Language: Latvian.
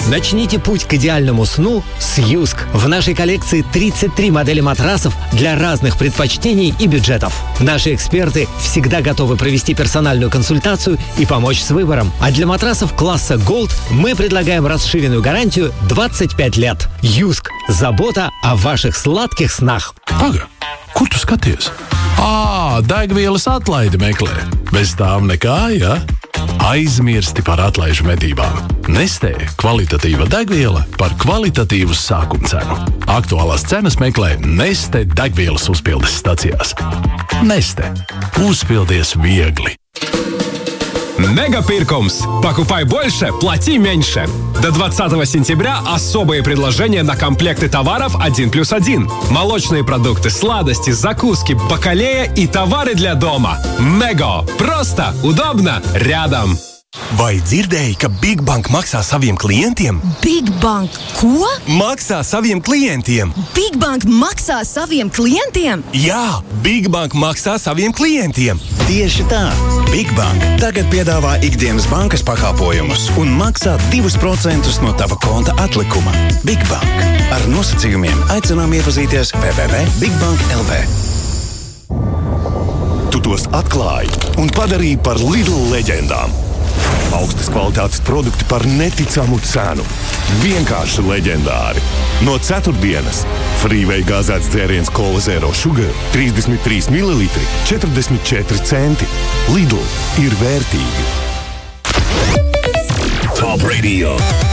Начните путь к идеальному сну с Юск. В нашей коллекции 33 модели матрасов для разных предпочтений и бюджетов. Наши эксперты всегда готовы провести персональную консультацию и помочь с выбором. А для матрасов класса Gold мы предлагаем расширенную гарантию 25 лет. Юск. Забота о ваших сладких снах. Paga, kur tu skaties? Degvielas atlaidi meklē. Bez tām nekā, ja? Aizmirsti par atlaižu medībām. Nestē kvalitatīva degviela par kvalitatīvu sākumcenu. Aktuālās cenas meklē Neste degvielas uzpildes stacijās. Neste. Uzpildies viegli. Мегапиркомс. Покупай больше, плати меньше. До 20 сентября особые предложения на комплекты товаров 1+1. Молочные продукты, сладости, закуски, бакалея и товары для дома. Мего. Просто, удобно, рядом. Vai dzirdēji, ka Big Bank maksā saviem klientiem? Big Bank ko? Maksā saviem klientiem! Big Bank maksā saviem klientiem? Jā, Big Bank maksā saviem klientiem! Tieši tā! Big Bank tagad piedāvā ikdienas bankas pakalpojumus un maksā 2% no tava konta atlikuma. Big Bank. Ar nosacījumiem aicinām iepazīties www.bigbank.lv. Tu tos atklāji un padarīji par Lidl leģendām. Augstas kvalitātes produkti par neticamu cenu. Vienkārši leģendāri. No ceturtdienas Freeway gāzēts dzēriens Cola Zero Sugar 33 ml 44 centi. Lidl ir vērtīgi. Top Radio.